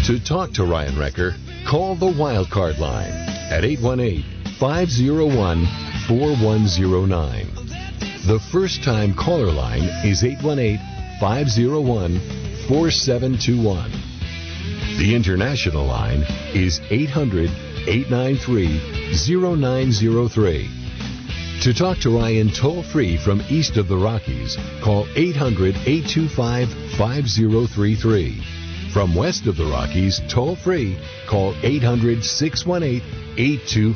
To talk to Ryan Wrecker, call the Wildcard line at 818-501-4109. The first-time caller line is 818-501-4721. The international line is 800-893-0903. To talk to Ryan toll-free from east of the Rockies, call 800-825-5033. From west of the Rockies, toll-free, call 800-618-8255.